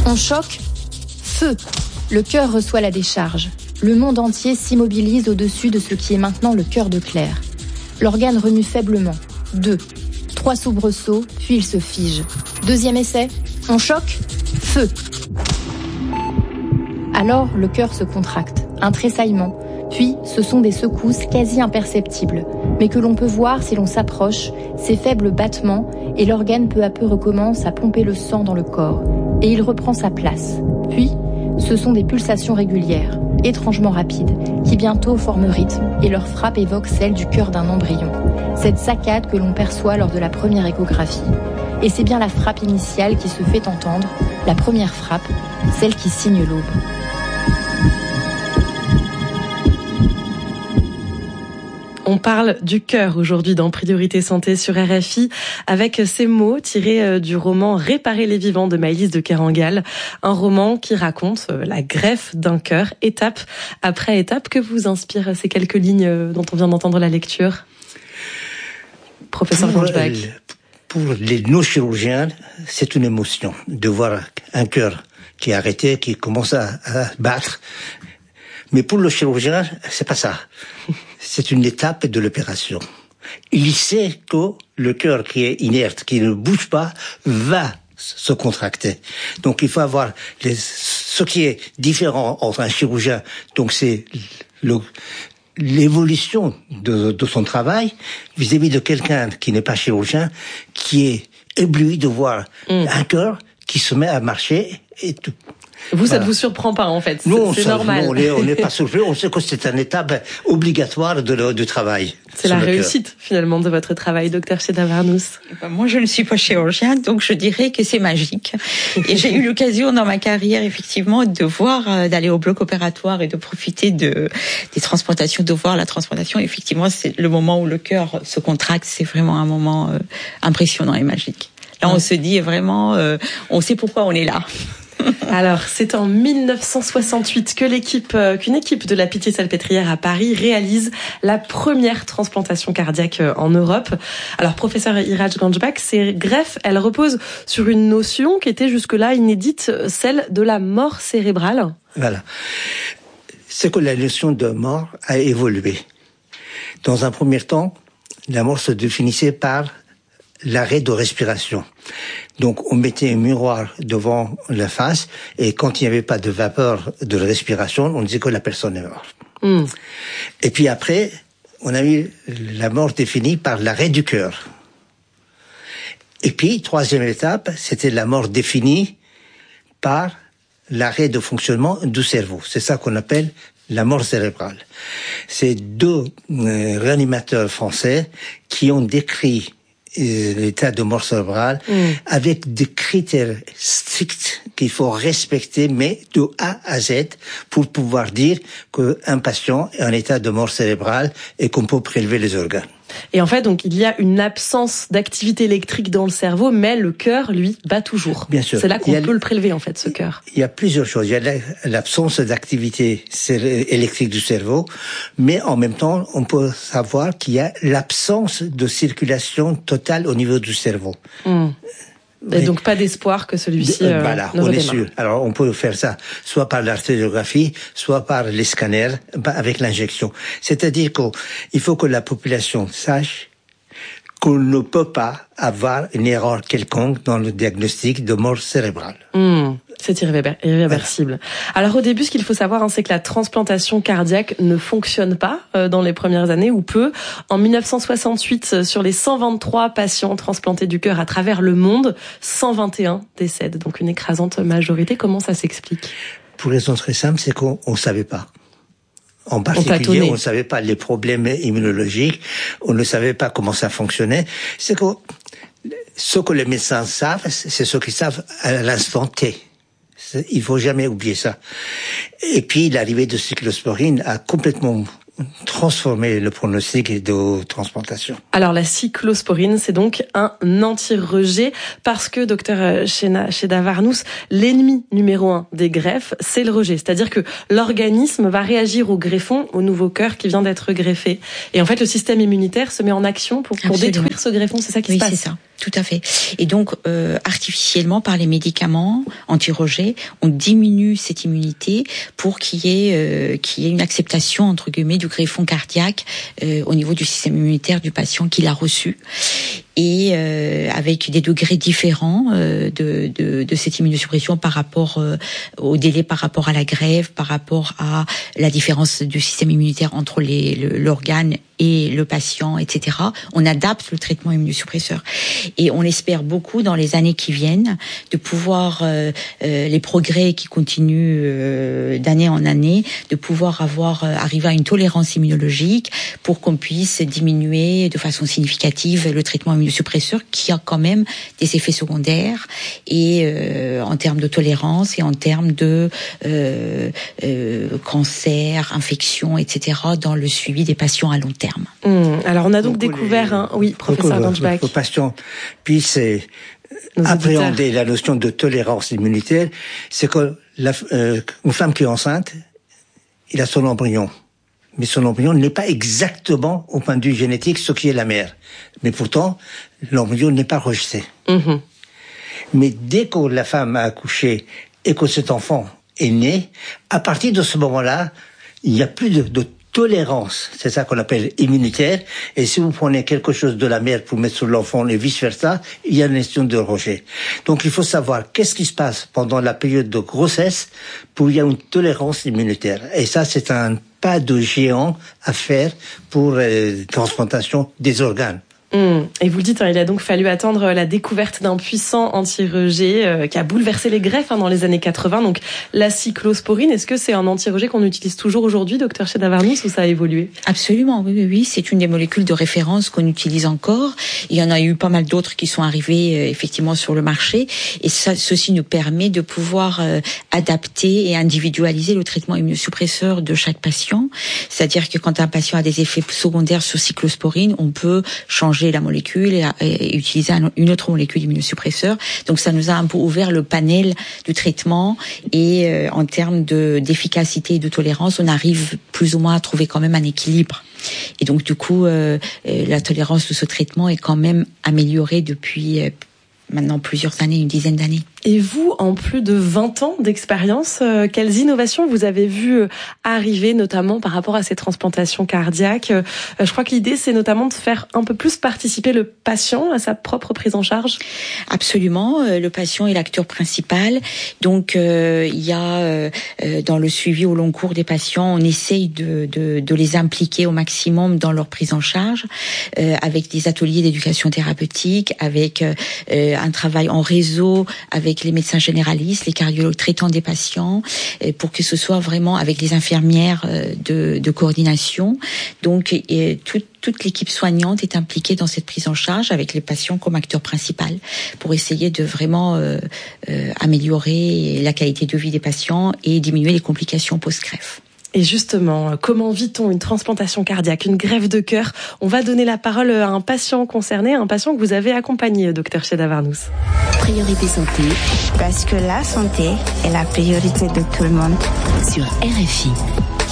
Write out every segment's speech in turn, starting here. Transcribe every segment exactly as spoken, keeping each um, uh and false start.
On choque. Feu. Le cœur reçoit la décharge. Le monde entier s'immobilise au-dessus de ce qui est maintenant le cœur de Claire. L'organe remue faiblement. Deux. Trois soubresauts, puis il se fige. Deuxième essai. On choque. Feu. Alors, le cœur se contracte. Un tressaillement. Puis, ce sont des secousses quasi imperceptibles, mais que l'on peut voir si l'on s'approche, ces faibles battements, et l'organe peu à peu recommence à pomper le sang dans le corps. Et il reprend sa place. Puis, ce sont des pulsations régulières, étrangement rapides, qui bientôt forment rythme, et leur frappe évoque celle du cœur d'un embryon. Cette saccade que l'on perçoit lors de la première échographie. Et c'est bien la frappe initiale qui se fait entendre, la première frappe, celle qui signe l'aube. On parle du cœur aujourd'hui dans Priorité Santé sur R F I avec ces mots tirés du roman Réparer les vivants de Maëlys de Kerangal, un roman qui raconte la greffe d'un cœur étape après étape. Que vous inspirent ces quelques lignes dont on vient d'entendre la lecture, professeur Ganjbach? Pour les non-chirurgiens, c'est une émotion de voir un cœur qui est arrêté, qui commence à, à battre. Mais pour le chirurgien, c'est pas ça. C'est une étape de l'opération. Il sait que le cœur qui est inerte, qui ne bouge pas, va se contracter. Donc il faut avoir les, ce qui est différent entre un chirurgien. Donc c'est le, l'évolution de, de son travail vis-à-vis de quelqu'un qui n'est pas chirurgien, qui est ébloui de voir mmh. un cœur qui se met à marcher et tout. Vous, ça voilà. ne vous surprend pas, en fait. Non, c'est ça, normal. Non, on n'est pas surpris. On sait que c'est une étape obligatoire de le, du travail. C'est la réussite, cœur. finalement, de votre travail, docteur Cheda Varnous. Ben, moi, je ne suis pas chirurgien, donc je dirais que c'est magique. Et j'ai eu l'occasion dans ma carrière, effectivement, de voir, euh, d'aller au bloc opératoire et de profiter de, des transplantations, de voir la transplantation. Effectivement, c'est le moment où le cœur se contracte. C'est vraiment un moment euh, impressionnant et magique. Là, on ouais. se dit vraiment, euh, on sait pourquoi on est là. Alors, c'est en mille neuf cent soixante-huit que l'équipe, euh, qu'une équipe de la Pitié-Salpêtrière à Paris réalise la première transplantation cardiaque en Europe. Alors, professeur Iraj Ganjbach, ces greffes, elles reposent sur une notion qui était jusque-là inédite, celle de la mort cérébrale. Voilà. C'est que la notion de mort a évolué. Dans un premier temps, la mort se définissait par l'arrêt de respiration. Donc, on mettait un miroir devant la face, et quand il n'y avait pas de vapeur de respiration, on disait que la personne est morte. Mm. Et puis après, on a eu la mort définie par l'arrêt du cœur. Et puis, troisième étape, c'était la mort définie par l'arrêt de fonctionnement du cerveau. C'est ça qu'on appelle la mort cérébrale. C'est deux euh, réanimateurs français qui ont décrit l'état de mort cérébrale mmh. avec des critères stricts qu'il faut respecter, mais de A à Z, pour pouvoir dire qu'un patient est en état de mort cérébrale et qu'on peut prélever les organes. Et en fait, donc, il y a une absence d'activité électrique dans le cerveau, mais le cœur, lui, bat toujours. Bien sûr. C'est là qu'on peut le prélever, en fait, ce cœur. Il y a plusieurs choses. Il y a l'absence d'activité électrique du cerveau, mais en même temps, on peut savoir qu'il y a l'absence de circulation totale au niveau du cerveau. Mmh. Et oui. donc pas d'espoir que celui-ci euh, voilà, ne on redémarre. est sûr. Alors on peut faire ça soit par l'artériographie, soit par les scanners, avec l'injection. C'est-à-dire qu'il faut que la population sache qu'on ne peut pas avoir une erreur quelconque dans le diagnostic de mort cérébrale. Mmh, c'est irréversible. Voilà. Alors au début, ce qu'il faut savoir, hein, c'est que la transplantation cardiaque ne fonctionne pas euh, dans les premières années, ou peu. En mille neuf cent soixante-huit, sur les cent vingt-trois patients transplantés du cœur à travers le monde, cent vingt et un décèdent. Donc une écrasante majorité. Comment ça s'explique ? Pour raison très simple, c'est qu'on ne savait pas. En particulier, on ne savait pas les problèmes immunologiques, on ne savait pas comment ça fonctionnait. C'est que ce que les médecins savent, c'est ce qu'ils savent à l'instant T. Il faut jamais oublier ça. Et puis, l'arrivée de cyclosporine a complètement transformer le pronostic de transplantation. Alors la cyclosporine, c'est donc un anti-rejet parce que, docteur Cheda Varnous, l'ennemi numéro un des greffes, c'est le rejet. C'est-à-dire que l'organisme va réagir au greffon, au nouveau cœur qui vient d'être greffé. Et en fait, le système immunitaire se met en action pour, pour détruire ce greffon. C'est ça qui oui, se passe. Oui, c'est ça. Tout à fait. Et donc, euh, artificiellement, par les médicaments anti-rejet, on diminue cette immunité pour qu'il y ait, euh, qu'il y ait une acceptation, entre guillemets, du greffon cardiaque euh, au niveau du système immunitaire du patient qui l'a reçu. Et euh, avec des degrés différents euh, de, de, de cette immunosuppression par rapport euh, au délai, par rapport à la greffe, par rapport à la différence du système immunitaire entre les, le, l'organe et le patient, et cetera. On adapte le traitement immunosuppresseur. Et on espère beaucoup dans les années qui viennent de pouvoir, euh, euh, les progrès qui continuent euh, d'année en année, de pouvoir avoir euh, arriver à une tolérance immunologique pour qu'on puisse diminuer de façon significative le traitement immunosuppresseur qui a quand même des effets secondaires et euh, en termes de tolérance et en termes de euh, euh, cancer, infection, et cetera dans le suivi des patients à long terme. Mmh. Alors on a donc, donc découvert, les, hein, oui, professeur Ganjbach, que les patients puissent appréhender auditeurs. La notion de tolérance immunitaire, c'est que la, euh, une femme qui est enceinte, il a son embryon, mais son embryon n'est pas exactement au point de vue génétique ce qui est la mère. Mais pourtant, l'embryon n'est pas rejeté. Mmh. Mais dès que la femme a accouché et que cet enfant est né, à partir de ce moment-là, il n'y a plus de, de tolérance, c'est ça qu'on appelle immunitaire, et si vous prenez quelque chose de la mère pour mettre sur l'enfant et vice-versa, il y a une question de rejet. Donc il faut savoir qu'est-ce qui se passe pendant la période de grossesse pour qu'il y ait une tolérance immunitaire. Et ça, c'est un pas de géant à faire pour euh, transplantation des organes. Mmh. Et vous le dites, hein, il a donc fallu attendre la découverte d'un puissant anti-rejet euh, qui a bouleversé les greffes hein, dans les années quatre-vingts. Donc la cyclosporine, est-ce que c'est un anti-rejet qu'on utilise toujours aujourd'hui, docteur Chedavarnous, ou ça a évolué? Absolument, oui, oui, oui. C'est une des molécules de référence qu'on utilise encore. Il y en a eu pas mal d'autres qui sont arrivées euh, effectivement sur le marché. Et ça, ceci nous permet de pouvoir euh, adapter et individualiser le traitement immunosuppresseur de chaque patient. C'est-à-dire que quand un patient a des effets secondaires sur cyclosporine, on peut changer la molécule et, et utiliser une autre molécule immunosuppresseur. Donc ça nous a un peu ouvert le panel du traitement et euh, en termes de d'efficacité et de tolérance, on arrive plus ou moins à trouver quand même un équilibre. Et donc du coup, euh, la tolérance de ce traitement est quand même améliorée depuis euh, maintenant plusieurs années, une dizaine d'années. Et vous, en plus de vingt ans d'expérience, euh, quelles innovations vous avez vues arriver, notamment par rapport à ces transplantations cardiaques? euh, Je crois que l'idée, c'est notamment de faire un peu plus participer le patient à sa propre prise en charge. Absolument, euh, le patient est l'acteur principal. Donc, euh, il y a euh, dans le suivi au long cours des patients, on essaye de, de, de les impliquer au maximum dans leur prise en charge, euh, avec des ateliers d'éducation thérapeutique, avec euh, un travail en réseau, avec avec les médecins généralistes, les cardiologues traitant des patients, pour que ce soit vraiment avec les infirmières de, de coordination. Donc, et toute, toute l'équipe soignante est impliquée dans cette prise en charge avec les patients comme acteur principal pour essayer de vraiment euh, euh, améliorer la qualité de vie des patients et diminuer les complications post-greffe. Et justement, comment vit-on une transplantation cardiaque, une greffe de cœur? On va donner la parole à un patient concerné, un patient que vous avez accompagné, docteur Chedavarnous. Priorité santé. Parce que la santé est la priorité de tout le monde. Sur R F I.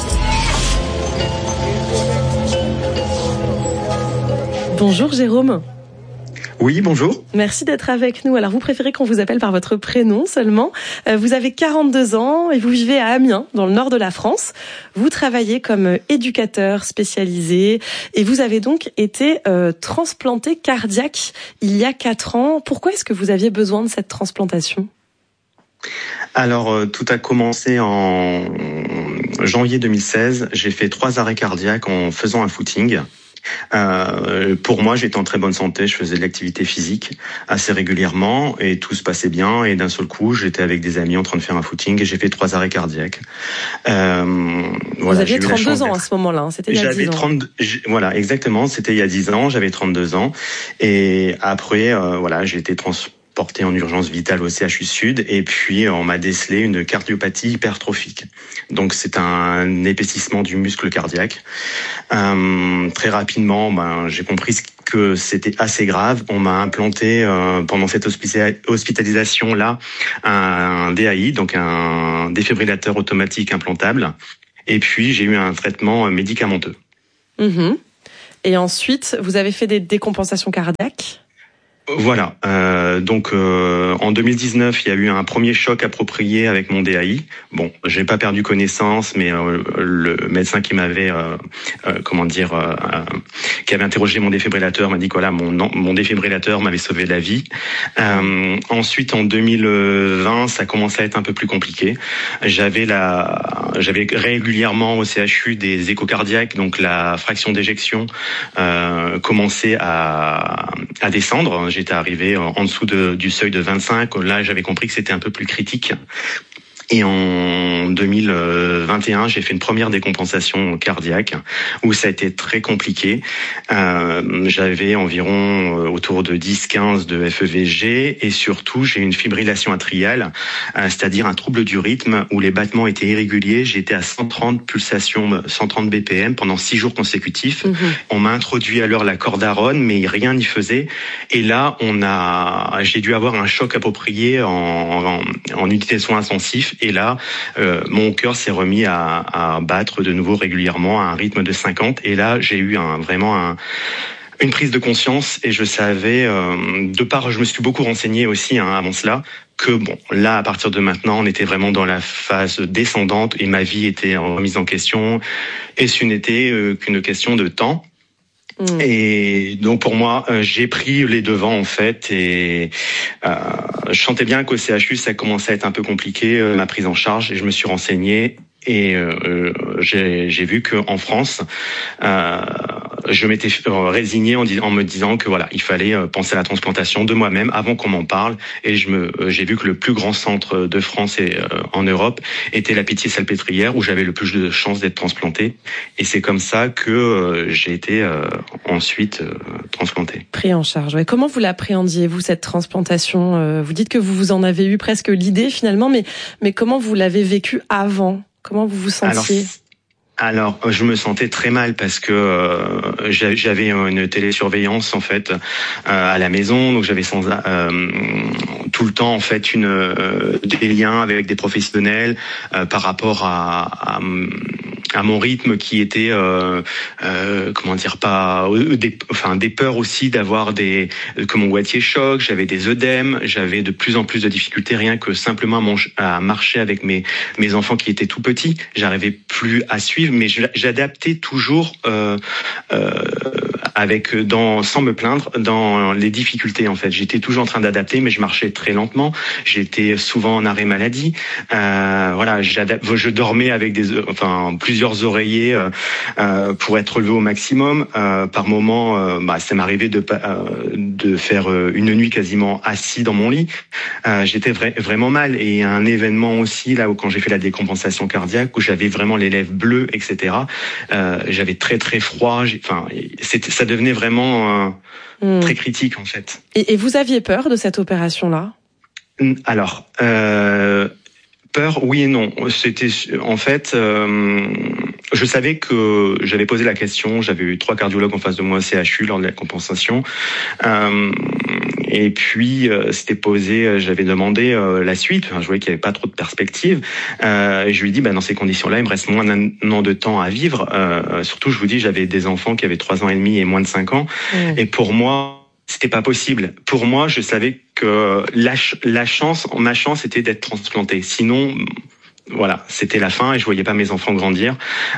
Bonjour Jérôme. Oui, bonjour. Merci d'être avec nous. Alors, vous préférez qu'on vous appelle par votre prénom seulement. Euh, vous avez quarante-deux ans et vous vivez à Amiens, dans le nord de la France. Vous travaillez comme éducateur spécialisé et vous avez donc été euh, transplanté cardiaque il y a quatre ans. Pourquoi est-ce que vous aviez besoin de cette transplantation ? Alors, euh, tout a commencé en janvier deux mille seize. J'ai fait trois arrêts cardiaques en faisant un footing. Euh, pour moi, j'étais en très bonne santé, je faisais de l'activité physique assez régulièrement et tout se passait bien. Et d'un seul coup, j'étais avec des amis en train de faire un footing et j'ai fait trois arrêts cardiaques. Euh, voilà, Vous aviez trente-deux ans à ce moment-là, hein, c'était il y a dix ans. trente, voilà, exactement, c'était il y a dix ans, j'avais trente-deux ans. Et après, euh, voilà, j'ai été transporté porté en urgence vitale au C H U Sud et puis on m'a décelé une cardiopathie hypertrophique. Donc c'est un épaississement du muscle cardiaque. Euh, très rapidement, ben j'ai compris que c'était assez grave. On m'a implanté euh, pendant cette hospitalisation là un D A I, donc un défibrillateur automatique implantable. Et puis j'ai eu un traitement médicamenteux. Mmh. Et ensuite, vous avez fait des décompensations cardiaques ? Voilà. Euh, donc euh, en deux mille dix-neuf, il y a eu un premier choc approprié avec mon D A I. Bon, j'ai pas perdu connaissance, mais euh, le médecin qui m'avait, euh, euh, comment dire, euh, euh, qui avait interrogé mon défibrillateur m'a dit que voilà, mon mon défibrillateur m'avait sauvé la vie. Euh, ensuite, en deux mille vingt, ça commençait à être un peu plus compliqué. J'avais la, j'avais régulièrement au C H U des échos cardiaques, donc la fraction d'éjection euh, commençait à à descendre. J'étais arrivé en dessous de, du seuil de vingt-cinq. Là, j'avais compris que c'était un peu plus critique. Et en deux mille vingt et un, j'ai fait une première décompensation cardiaque où ça a été très compliqué. Euh, j'avais environ euh, autour de dix quinze de F E V G et surtout j'ai une fibrillation atriale, euh, c'est-à-dire un trouble du rythme où les battements étaient irréguliers. J'étais à cent trente pulsations, cent trente B P M pendant six jours consécutifs. Mmh. On m'a introduit alors la cordarone, mais rien n'y faisait. Et là, on a, j'ai dû avoir un choc approprié en, en, en unité de soins intensifs. Et là, euh, mon cœur s'est remis à, à battre de nouveau régulièrement à un rythme de cinquante. Et là, j'ai eu un, vraiment un, une prise de conscience. Et je savais, euh, de part, je me suis beaucoup renseigné aussi hein, avant cela, que bon, là, à partir de maintenant, on était vraiment dans la phase descendante et ma vie était remise en question. Et ce n'était euh, qu'une question de temps. Mmh. Et donc pour moi, euh, j'ai pris les devants en fait et euh, je sentais bien qu'au C H U ça commençait à être un peu compliqué euh, ma prise en charge et je me suis renseigné et euh, j'ai, j'ai vu qu'en France, euh, je m'étais résigné en, dis- en me disant que voilà, il fallait penser à la transplantation de moi-même avant qu'on m'en parle. Et je me, j'ai vu que le plus grand centre de France et euh, en Europe était la Pitié-Salpêtrière, où j'avais le plus de chances d'être transplanté. Et c'est comme ça que euh, j'ai été euh, ensuite euh, transplanté. Pris en charge. Ouais. Comment vous l'appréhendiez, vous, cette transplantation ? euh, Vous dites que vous vous en avez eu presque l'idée finalement, mais mais comment vous l'avez vécu avant ? Comment vous vous sentiez ? Alors, Alors, je me sentais très mal parce que euh, j'avais une télésurveillance en fait euh, à la maison, donc j'avais sans euh, tout le temps en fait une euh, des liens avec des professionnels euh, par rapport à, à à mon rythme qui était euh, euh, comment dire pas des enfin des peurs aussi d'avoir des que mon boîtier choque, j'avais des œdèmes, j'avais de plus en plus de difficultés rien que simplement à, manger, à marcher avec mes mes enfants qui étaient tout petits, j'arrivais plus à suivre mais j'adaptais toujours euh, euh, avec dans sans me plaindre dans les difficultés en fait, j'étais toujours en train d'adapter mais je marchais très lentement, j'étais souvent en arrêt maladie. Euh, voilà, j'adapte, je dormais avec des enfin plusieurs plusieurs oreillers euh, euh, pour être relevé au maximum. Euh, par moment, euh, bah, ça m'arrivait de, euh, de faire une nuit quasiment assis dans mon lit. Euh, j'étais vra- vraiment mal. Et un événement aussi, là où quand j'ai fait la décompensation cardiaque, où j'avais vraiment les lèvres bleues, et cetera. Euh, j'avais très très froid. Enfin, c'était, ça devenait vraiment euh, mmh. très critique en fait. Et, et vous aviez peur de cette opération-là ? Alors. Euh, Peur, oui et non. C'était en fait, euh, je savais que j'avais posé la question. J'avais eu trois cardiologues en face de moi au C H U lors de la compensation. Euh, et puis euh, c'était posé. J'avais demandé euh, la suite. Enfin, je voyais qu'il n'y avait pas trop de perspectives. Euh, et je lui ai dit, bah, dans ces conditions-là, il me reste moins d'un an de temps à vivre. Euh, surtout, je vous dis, j'avais des enfants qui avaient trois ans et demi et moins de cinq ans. Mmh. Et pour moi, c'était pas possible. Pour moi, je savais que la, ch- la chance, ma chance était d'être transplanté. Sinon, voilà, c'était la fin et je voyais pas mes enfants grandir.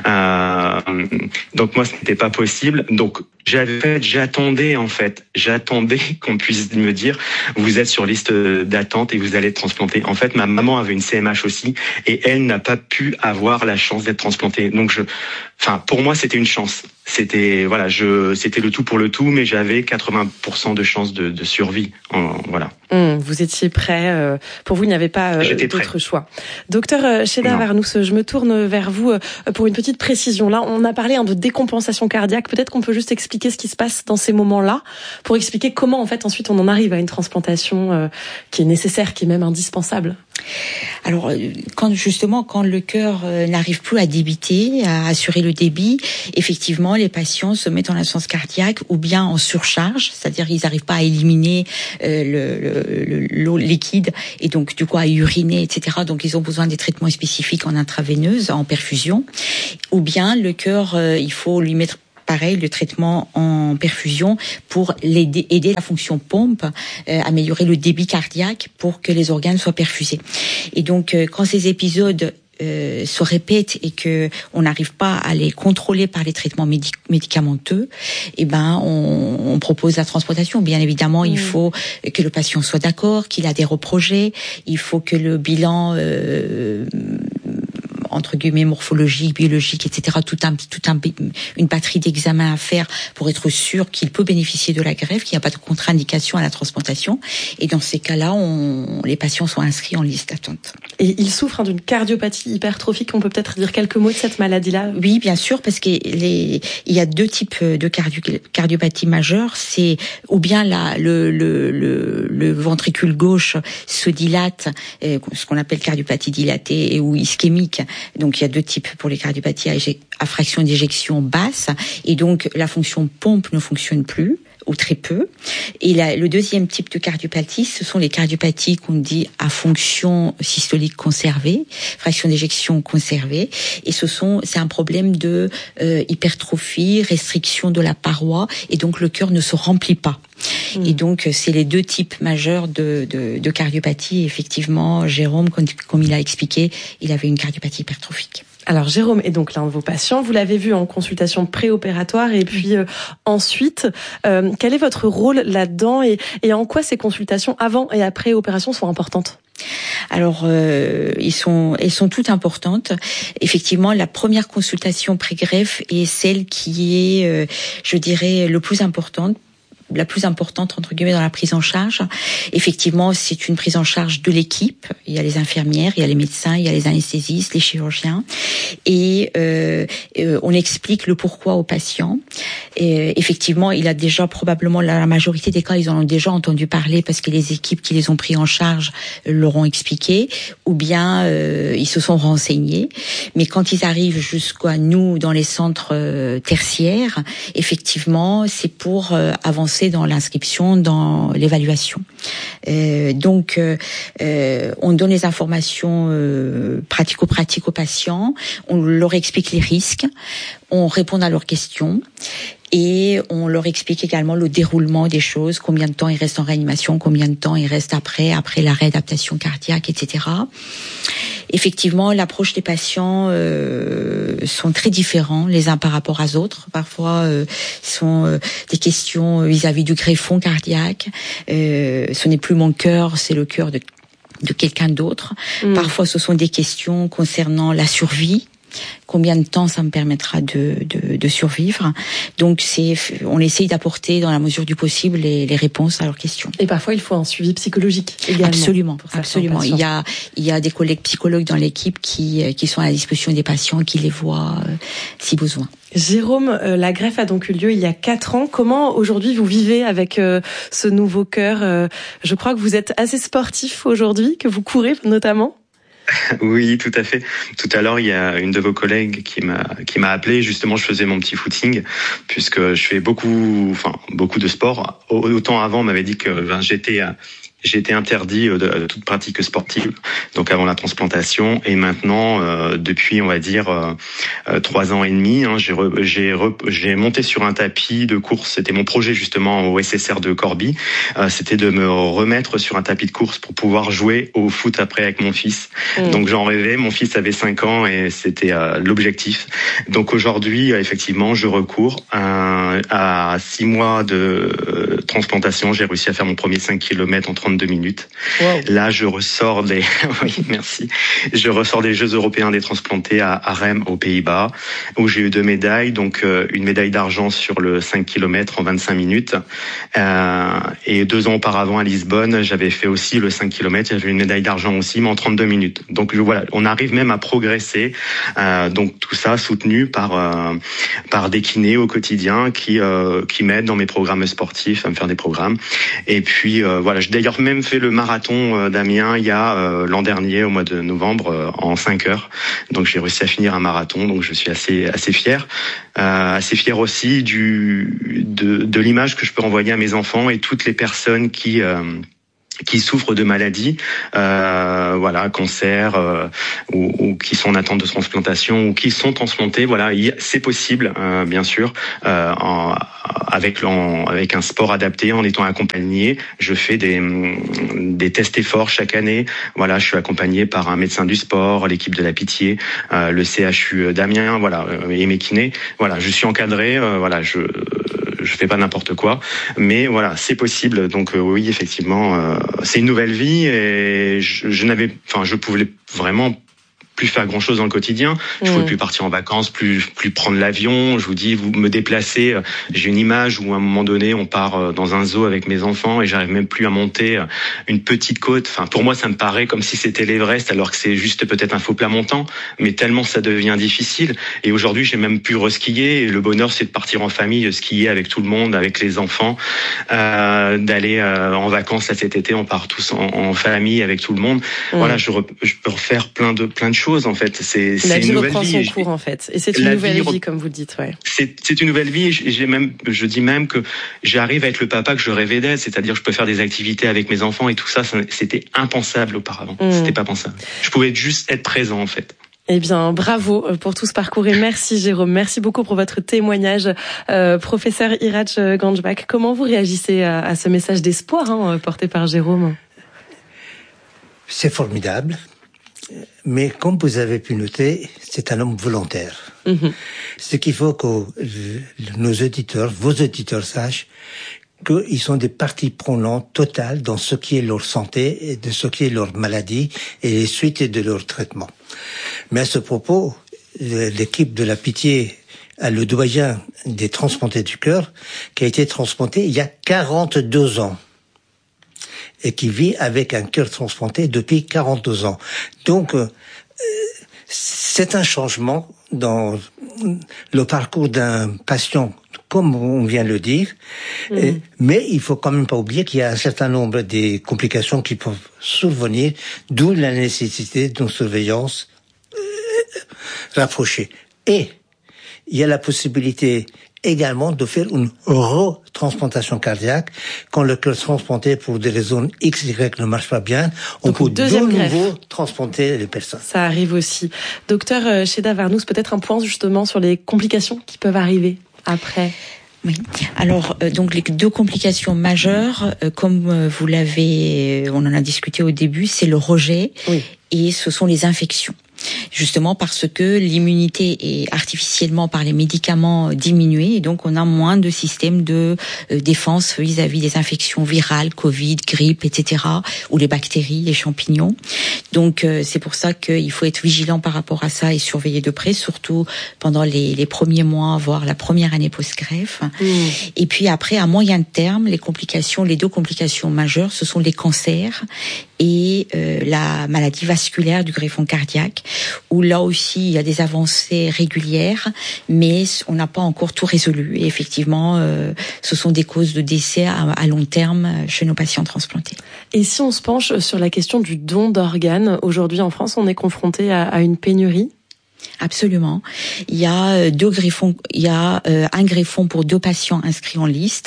Euh, donc moi, ce n'était pas possible. Donc j'avais, j'attendais en fait, j'attendais qu'on puisse me dire vous êtes sur liste d'attente et vous allez être transplanté. En fait, ma maman avait une C M H aussi et elle n'a pas pu avoir la chance d'être transplantée. Donc je, enfin pour moi, c'était une chance. C'était voilà, je c'était le tout pour le tout, mais j'avais quatre-vingts pour cent de chances de, de survie. En, voilà. Mmh, vous étiez prêt. Euh, pour vous, il n'y avait pas euh, d'autre prêt. choix. Docteur euh, Chedda-Varnous, je me tourne vers vous euh, pour une petite précision. Là, on a parlé hein, de décompensation cardiaque. Peut-être qu'on peut juste expliquer ce qui se passe dans ces moments-là, pour expliquer comment en fait ensuite on en arrive à une transplantation euh, qui est nécessaire, qui est même indispensable. Alors, quand justement, quand le cœur n'arrive plus à débiter, à assurer le débit, effectivement, les patients se mettent en insuffisance cardiaque ou bien en surcharge, c'est-à-dire ils n'arrivent pas à éliminer euh, le, le, l'eau liquide et donc du coup à uriner, et cetera. Donc ils ont besoin des traitements spécifiques en intraveineuse, en perfusion, ou bien le cœur, euh, il faut lui mettre pareil, le traitement en perfusion pour l'aider, aider la fonction pompe, euh, améliorer le débit cardiaque pour que les organes soient perfusés. Et donc, euh, quand ces épisodes Euh, se répètent et que on n'arrive pas à les contrôler par les traitements médic- médicamenteux, eh ben on, on propose la transplantation. Bien évidemment, mmh. il faut que le patient soit d'accord, qu'il adhère au projet, il faut que le bilan euh, entre guillemets morphologique, biologique, et cetera. Tout un, tout un, une batterie d'examens à faire pour être sûr qu'il peut bénéficier de la greffe, qu'il n'y a pas de contre-indication à la transplantation. Et dans ces cas-là, on, les patients sont inscrits en liste d'attente. Et il souffre hein, d'une cardiopathie hypertrophique. On peut peut-être dire quelques mots de cette maladie-là. Oui, bien sûr, parce que les, il y a deux types de cardio, cardiopathie majeure. C'est ou bien la, le, le, le, le ventricule gauche se dilate, euh, ce qu'on appelle cardiopathie dilatée et ou ischémique. Donc il y a deux types pour les cardiopathies à, à fraction d'éjection basse, et donc la fonction pompe ne fonctionne plus ou très peu. Et la, le deuxième type de cardiopathie, ce sont les cardiopathies qu'on dit à fonction systolique conservée, fraction d'éjection conservée, et ce sont c'est un problème de euh, hypertrophie, restriction de la paroi, et donc le cœur ne se remplit pas. Mmh. Et donc c'est les deux types majeurs de, de, de cardiopathie. Et effectivement, Jérôme, comme, comme il a expliqué, il avait une cardiopathie hypertrophique. Alors Jérôme est donc l'un de vos patients, vous l'avez vu en consultation préopératoire et puis euh, ensuite, euh, quel est votre rôle là-dedans et, et en quoi ces consultations avant et après opération sont importantes ? Alors, euh, ils sont, elles sont toutes importantes. Effectivement, la première consultation pré-greffe est celle qui est, euh, je dirais, le plus importante. la plus importante entre guillemets dans la prise en charge. Effectivement, c'est une prise en charge de l'équipe. Il y a les infirmières, il y a les médecins, il y a les anesthésistes, les chirurgiens, et euh, euh, on explique le pourquoi aux patients. Et effectivement, il a déjà probablement la, la majorité des cas, ils en ont déjà entendu parler parce que les équipes qui les ont pris en charge leur ont expliqué, ou bien euh, ils se sont renseignés. Mais quand ils arrivent jusqu'à nous dans les centres euh, tertiaires, effectivement, c'est pour euh, avancer dans l'inscription, dans l'évaluation. Euh, donc, euh, euh, on donne les informations euh, pratico-pratiques aux patients, on leur explique les risques, on répond à leurs questions et on leur explique également le déroulement des choses, combien de temps ils restent en réanimation, combien de temps ils restent après, après la réadaptation cardiaque, et cetera. Effectivement, l'approche des patients euh, sont très différents les uns par rapport aux autres. Parfois, euh, sont euh, des questions vis-à-vis du greffon cardiaque. Euh, ce n'est plus mon cœur, c'est le cœur de, de quelqu'un d'autre. Mmh. Parfois, ce sont des questions concernant la survie. Combien de temps ça me permettra de, de, de survivre. Donc, c'est, on essaye d'apporter dans la mesure du possible les, les réponses à leurs questions. Et parfois, il faut un suivi psychologique également. Absolument, absolument. Il y a, il y a des collègues psychologues dans l'équipe qui, qui sont à la disposition des patients, qui les voient euh, si besoin. Jérôme, euh, la greffe a donc eu lieu il y a quatre ans. Comment aujourd'hui vous vivez avec euh, ce nouveau cœur euh, Je crois que vous êtes assez sportif aujourd'hui, que vous courez notamment. Oui, tout à fait. Tout à l'heure, il y a une de vos collègues qui m'a qui m'a appelé. Justement, je faisais mon petit footing puisque je fais beaucoup, enfin beaucoup de sport. Autant avant, on m'avait dit que ben, j'étais J'ai été interdit de toute pratique sportive, donc avant la transplantation, et maintenant, euh, depuis, on va dire euh, trois ans et demi, hein, j'ai re, j'ai re, j'ai monté sur un tapis de course. C'était mon projet justement au S S R de Corbie. Euh, c'était de me remettre sur un tapis de course pour pouvoir jouer au foot après avec mon fils. Mmh. Donc j'en rêvais. Mon fils avait cinq ans et c'était euh, l'objectif. Donc aujourd'hui, effectivement, je recours à, à six mois de euh, transplantation. J'ai réussi à faire mon premier cinq kilomètres en trente-deux minutes. Wow. Là, je ressors des, oui, merci. Je ressors des Jeux européens des transplantés à, à Rem, aux Pays-Bas, où j'ai eu deux médailles. Donc, euh, une médaille d'argent sur le cinq kilomètres en vingt-cinq minutes. Euh, et deux ans auparavant, à Lisbonne, j'avais fait aussi le cinq kilomètres. J'avais une médaille d'argent aussi, mais en trente-deux minutes. Donc, je, voilà, on arrive même à progresser. Euh, donc, tout ça soutenu par, euh, par des kinés au quotidien qui, euh, qui m'aident dans mes programmes sportifs, à me faire des programmes. Et puis, euh, voilà, j'ai d'ailleurs même fait le marathon d'Amiens il y a euh, l'an dernier, au mois de novembre, euh, en cinq heures. Donc j'ai réussi à finir un marathon, donc je suis assez assez fier, euh, assez fier aussi du de, de l'image que je peux renvoyer à mes enfants et toutes les personnes qui euh, qui souffrent de maladies, euh, voilà, cancer, euh, ou, ou qui sont en attente de transplantation, ou qui sont transplantés. Voilà, c'est possible, euh, bien sûr, euh, en, avec en, avec un sport adapté, en étant accompagné. Je fais des des tests efforts chaque année. Voilà, je suis accompagné par un médecin du sport, l'équipe de la Pitié, euh, le C H U d'Amiens, voilà, et mes kinés. Voilà, je suis encadré. Euh, voilà, je je fais pas n'importe quoi, mais voilà, c'est possible. Donc euh, oui, effectivement, euh, c'est une nouvelle vie et je, je n'avais, enfin, je pouvais vraiment plus faire grand chose dans le quotidien. Je ne pouvais plus partir en vacances, plus plus prendre l'avion. Je vous dis, vous me déplacez. J'ai une image où à un moment donné, on part dans un zoo avec mes enfants et j'arrive même plus à monter une petite côte. Enfin, pour moi, ça me paraît comme si c'était l'Everest, alors que c'est juste peut-être un faux plat montant. Mais tellement ça devient difficile. Et aujourd'hui, j'ai même pu reskier. Et le bonheur, c'est de partir en famille, skier avec tout le monde, avec les enfants, euh, d'aller euh, en vacances là, cet été. On part tous en, en famille avec tout le monde. Mmh. Voilà, je, re, je peux refaire plein de plein de choses. En fait, c'est la vie une nouvelle reprend vie. son cours en fait, et c'est une nouvelle vie, vie comme vous le dites, ouais. C'est c'est une nouvelle vie. Et j'ai même, je dis même que j'arrive à être le papa que je rêvais d'être, c'est-à-dire je peux faire des activités avec mes enfants et tout ça, c'était impensable auparavant. Mmh. C'était pas pensable. Je pouvais juste être présent en fait. Eh bien, bravo pour tout ce parcours et merci Jérôme, merci beaucoup pour votre témoignage. Euh, professeur Iraj Ganjbak, comment vous réagissez à, à ce message d'espoir hein, porté par Jérôme? C'est formidable. Mais comme vous avez pu noter, c'est un homme volontaire. Mmh. Ce qu'il faut que nos auditeurs, vos auditeurs sachent qu'ils sont des parties prenantes totales dans ce qui est leur santé et de ce qui est leur maladie et les suites de leur traitement. Mais à ce propos, l'équipe de la Pitié a le doyen des transplantés du cœur qui a été transplanté il y a quarante-deux ans. Et qui vit avec un cœur transplanté depuis quarante-deux ans. Donc, euh, c'est un changement dans le parcours d'un patient, comme on vient de le dire. Mmh. Et, mais il faut quand même pas oublier qu'il y a un certain nombre de complications qui peuvent survenir, d'où la nécessité d'une surveillance euh, rapprochée. Et il y a la possibilité également de faire une retransplantation cardiaque quand le cœur transplanté pour des raisons X, Y ne marche pas bien. On peut de nouveau transplanter les personnes. Ça arrive aussi. Docteur Cheda Varnous, peut-être un point justement sur les complications qui peuvent arriver après. Oui. Alors, euh, donc les deux complications majeures, euh, comme euh, vous l'avez, on en a discuté au début, c'est le rejet oui. et ce sont les infections. Justement parce que l'immunité est artificiellement par les médicaments diminuée et donc on a moins de systèmes de euh, défense vis-à-vis des infections virales, Covid, grippe, et cetera, ou les bactéries, les champignons. Donc euh, c'est pour ça qu'il faut être vigilant par rapport à ça et surveiller de près, surtout pendant les, les premiers mois, voire la première année post-greffe. Mmh. Et puis après, à moyen terme, les complications, les deux complications majeures, ce sont les cancers et euh, la maladie vasculaire du greffon cardiaque, où là aussi il y a des avancées régulières, mais on n'a pas encore tout résolu. Et effectivement, euh, ce sont des causes de décès à, à long terme chez nos patients transplantés. Et si on se penche sur la question du don d'organes, aujourd'hui en France, on est confronté à, à une pénurie ? Absolument. Il y a deux greffons, il y a euh, un greffon pour deux patients inscrits en liste.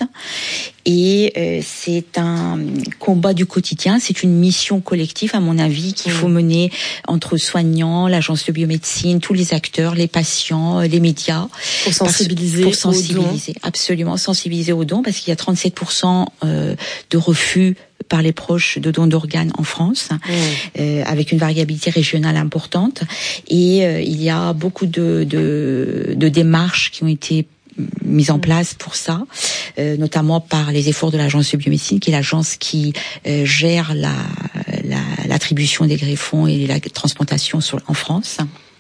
Et euh, c'est un combat du quotidien, c'est une mission collective à mon avis qu'il mmh. faut mener entre soignants, l'agence de biomédecine, tous les acteurs, les patients, les médias. Pour sensibiliser Pour sensibiliser, absolument, sensibiliser aux dons parce qu'il y a trente-sept pour cent euh, de refus par les proches de dons d'organes en France, mmh. euh, avec une variabilité régionale importante. Et euh, il y a beaucoup de, de, de démarches qui ont été mises en place pour ça, euh, notamment par les efforts de l'agence de biomédecine, qui est l'agence qui euh, gère la, la, l'attribution des greffons et la transplantation sur, en France.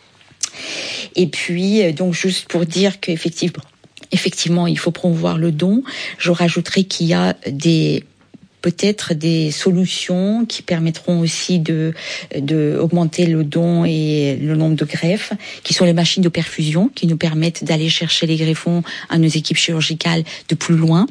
Et puis, donc juste pour dire qu'effectivement, effectivement, il faut promouvoir le don, je rajouterai qu'il y a des peut-être des solutions qui permettront aussi de, de augmenter le don et le nombre de greffes, qui sont les machines de perfusion, qui nous permettent d'aller chercher les greffons à nos équipes chirurgicales de plus loin.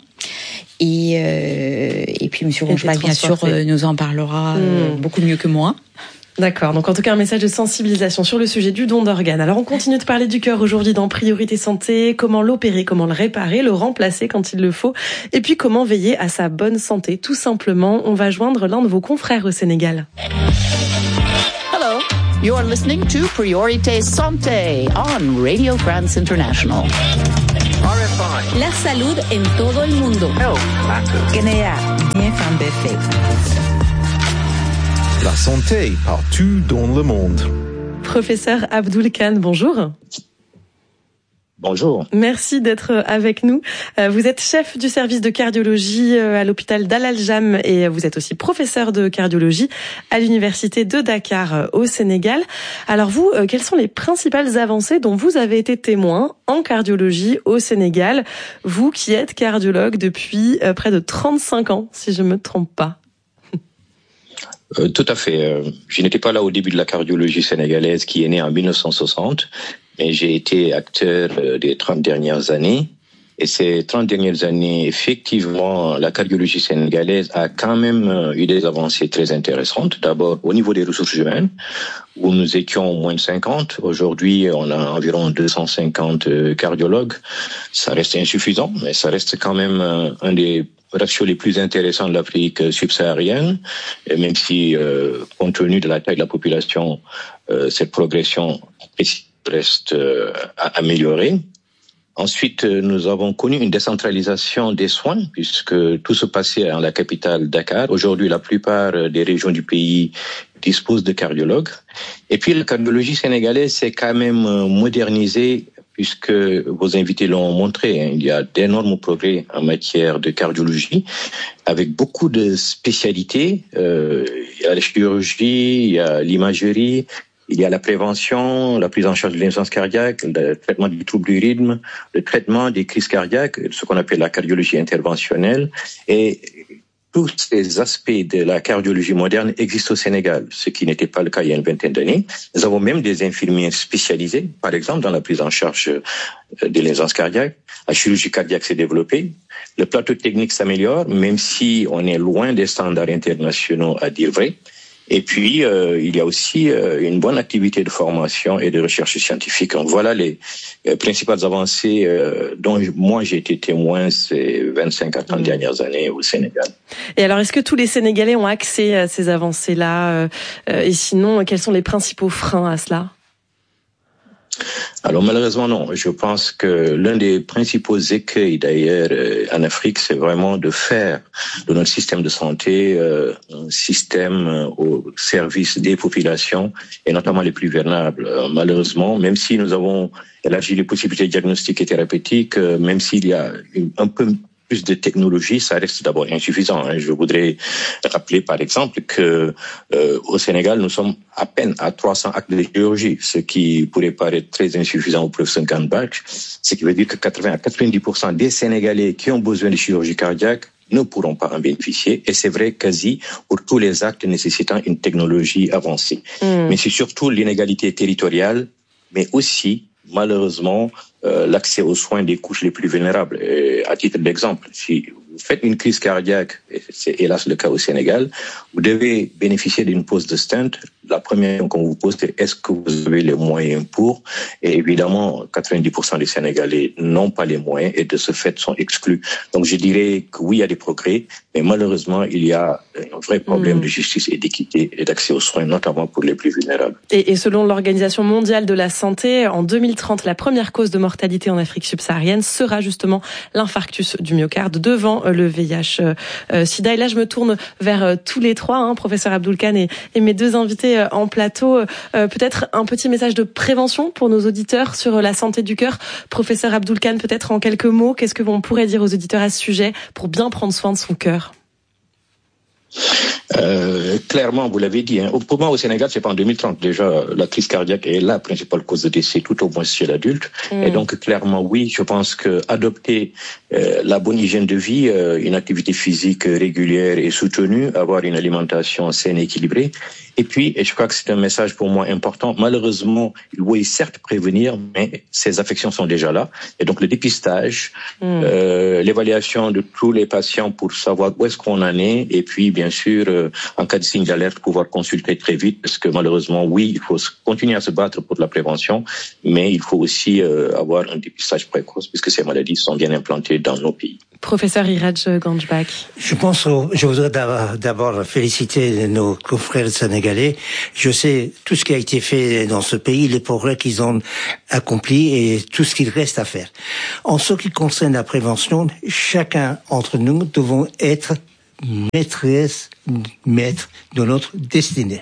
Et, euh, et puis Monsieur Ganjbak, bien sûr, euh, nous en parlera euh, mmh. beaucoup mieux que moi. D'accord, donc en tout cas un message de sensibilisation sur le sujet du don d'organes. Alors on continue de parler du cœur aujourd'hui dans Priorité Santé, comment l'opérer, comment le réparer, le remplacer quand il le faut, et puis comment veiller à sa bonne santé. Tout simplement, on va joindre l'un de vos confrères au Sénégal. Hello, you're listening to Priorité Santé on Radio France International. La salud en todo el mundo. Guinea, bien fait. La santé partout dans le monde. Professeur Abdoul Khan, bonjour. Bonjour. Merci d'être avec nous. Vous êtes chef du service de cardiologie à l'hôpital d'Al-Aljam et vous êtes aussi professeur de cardiologie à l'université de Dakar au Sénégal. Alors vous, quelles sont les principales avancées dont vous avez été témoin en cardiologie au Sénégal, vous qui êtes cardiologue depuis près de trente-cinq ans, si je me trompe pas? Euh, tout à fait. Euh, je n'étais pas là au début de la cardiologie sénégalaise qui est née en mille neuf cent soixante, mais j'ai été acteur euh, des trente dernières années. Et ces trente dernières années, effectivement, la cardiologie sénégalaise a quand même euh, eu des avancées très intéressantes. D'abord, au niveau des ressources humaines, où nous étions moins de cinquante. Aujourd'hui, on a environ deux cent cinquante euh, cardiologues. Ça reste insuffisant, mais ça reste quand même euh, un des ratios les plus intéressants de l'Afrique subsaharienne, et même si, euh, compte tenu de la taille de la population, euh, cette progression reste euh, à améliorer. Ensuite, nous avons connu une décentralisation des soins, puisque tout se passait dans la capitale Dakar. Aujourd'hui, la plupart des régions du pays disposent de cardiologues. Et puis, la cardiologie sénégalaise s'est quand même modernisée, puisque vos invités l'ont montré. Il y a d'énormes progrès en matière de cardiologie, avec beaucoup de spécialités. Euh, il y a la chirurgie, il y a l'imagerie, il y a la prévention, la prise en charge de l'insuffisance cardiaque, le traitement du trouble du rythme, le traitement des crises cardiaques, ce qu'on appelle la cardiologie interventionnelle. Et tous ces aspects de la cardiologie moderne existent au Sénégal, ce qui n'était pas le cas il y a une vingtaine d'années. Nous avons même des infirmiers spécialisés, par exemple, dans la prise en charge de l'insuffisance cardiaque. La chirurgie cardiaque s'est développée. Le plateau technique s'améliore, même si on est loin des standards internationaux, à dire vrai. Et puis, euh, il y a aussi euh, une bonne activité de formation et de recherche scientifique. Donc, voilà les euh, principales avancées euh, dont moi j'ai été témoin ces vingt-cinq à trente mmh. dernières années au Sénégal. Et alors, est-ce que tous les Sénégalais ont accès à ces avancées-là euh, Et sinon, quels sont les principaux freins à cela ? Alors malheureusement non, je pense que l'un des principaux écueils d'ailleurs euh, en Afrique, c'est vraiment de faire de notre système de santé euh, un système euh, au service des populations et notamment les plus vulnérables. Euh, malheureusement, même si nous avons élargi les possibilités diagnostiques et thérapeutiques, euh, même s'il y a une, un peu plus de technologie, ça reste d'abord insuffisant. Hein. Je voudrais rappeler par exemple que euh, au Sénégal, nous sommes à peine à trois cents actes de chirurgie, ce qui pourrait paraître très insuffisant au professeur Ganbach, ce qui veut dire que quatre-vingts à quatre-vingt-dix pour cent des Sénégalais qui ont besoin de chirurgie cardiaque ne pourront pas en bénéficier. Et c'est vrai quasi pour tous les actes nécessitant une technologie avancée. Mmh. Mais c'est surtout l'inégalité territoriale, mais aussi malheureusement, euh, l'accès aux soins des couches les plus vulnérables. Et à titre d'exemple, si vous faites une crise cardiaque, et c'est hélas le cas au Sénégal, vous devez bénéficier d'une pose de stent. La première question qu'on vous pose, c'est est-ce que vous avez les moyens pour? Et évidemment, quatre-vingt-dix pour cent des Sénégalais n'ont pas les moyens et de ce fait sont exclus. Donc je dirais que oui, il y a des progrès, mais malheureusement, il y a un vrai problème mmh. de justice et d'équité et d'accès aux soins, notamment pour les plus vulnérables. Et, et selon l'Organisation mondiale de la santé, en deux mille trente, la première cause de mortalité en Afrique subsaharienne sera justement l'infarctus du myocarde devant le V I H euh, sida. Et là, je me tourne vers euh, tous les trois, hein, professeur Abdoul Khan et, et mes deux invités euh, en plateau. Euh, peut-être un petit message de prévention pour nos auditeurs sur la santé du cœur. Professeur Abdoul Khan, peut-être en quelques mots, qu'est-ce que l'on pourrait dire aux auditeurs à ce sujet pour bien prendre soin de son cœur ? Euh, clairement, vous l'avez dit, hein, pour moi au Sénégal, c'est pas en deux mille trente. Déjà, la crise cardiaque est la principale cause de décès, tout au moins chez l'adulte. Mmh. Et donc, clairement, oui, je pense que adopter euh, la bonne hygiène de vie, euh, une activité physique régulière et soutenue, avoir une alimentation saine et équilibrée, Et puis, et je crois que c'est un message pour moi important, malheureusement, oui, certes prévenir, mais ces affections sont déjà là. Et donc le dépistage, mmh. euh, l'évaluation de tous les patients pour savoir où est-ce qu'on en est, et puis bien sûr, euh, en cas de signe d'alerte, pouvoir consulter très vite, parce que malheureusement, oui, il faut continuer à se battre pour la prévention, mais il faut aussi euh, avoir un dépistage précoce, puisque ces maladies sont bien implantées dans nos pays. Professeur Iraj Ganjbak. Je pense, je voudrais d'abord, d'abord féliciter nos confrères sénégalais. Je sais tout ce qui a été fait dans ce pays, les progrès qu'ils ont accomplis et tout ce qu'il reste à faire. En ce qui concerne la prévention, chacun d'entre nous devons être maîtresse, maître de notre destinée.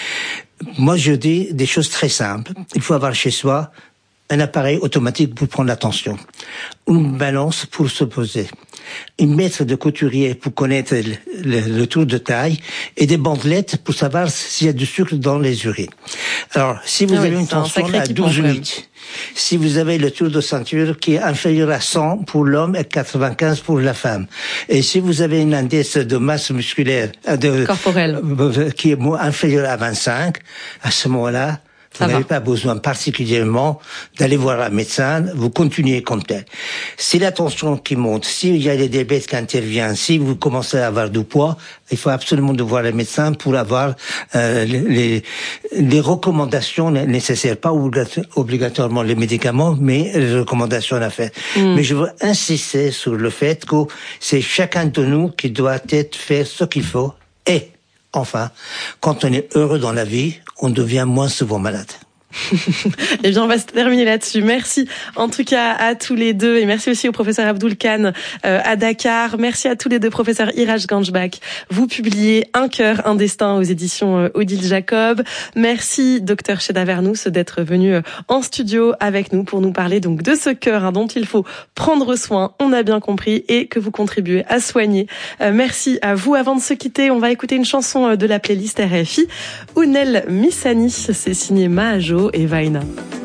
Moi, je dis des choses très simples. Il faut avoir chez soi un appareil automatique pour prendre la tension, une balance pour se poser, une mètre de couturier pour connaître le, le, le tour de taille et des bandelettes pour savoir s'il y a du sucre dans les urines. Alors, si vous ah avez oui, une tension à douze huit, si vous avez le tour de ceinture qui est inférieur à cent pour l'homme et quatre-vingt-quinze pour la femme, et si vous avez une indice de masse musculaire de, corporelle qui est inférieur à vingt-cinq, à ce moment-là, vous n'avez pas besoin particulièrement d'aller voir un médecin, vous continuez comme tel. Si la tension qui monte, s'il y a des diabètes qui interviennent, si vous commencez à avoir du poids, il faut absolument de voir le médecin pour avoir euh, les, les recommandations nécessaires, pas obligatoirement les médicaments, mais les recommandations à faire. Mmh. Mais je veux insister sur le fait que c'est chacun de nous qui doit être faire ce qu'il faut et enfin, quand on est heureux dans la vie, on devient moins souvent malade. Eh bien, on va se terminer là-dessus. Merci en tout cas à tous les deux et merci aussi au professeur Abdoul Khan euh, à Dakar. Merci à tous les deux, professeur Iraj Ganjbak. Vous publiez Un cœur, un destin aux éditions euh, Odile Jacob. Merci docteur Cheda Vernous d'être venu euh, en studio avec nous pour nous parler donc de ce cœur hein, dont il faut prendre soin. On a bien compris et que vous contribuez à soigner. Euh, merci à vous. Avant de se quitter, on va écouter une chanson euh, de la playlist R F I. Ounel Missani, c'est signé Mahajo et Vaina.